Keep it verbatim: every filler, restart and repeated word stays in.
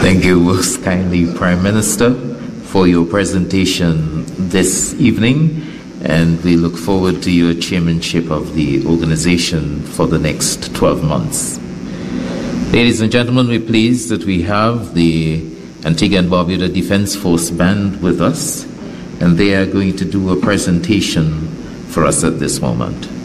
Thank you most kindly, Prime Minister, for your presentation this evening, and we look forward to your chairmanship of the organization for the next twelve months. Ladies and gentlemen, we're pleased that we have the Antigua and Barbuda Defense Force Band with us, and they are going to do a presentation for us at this moment.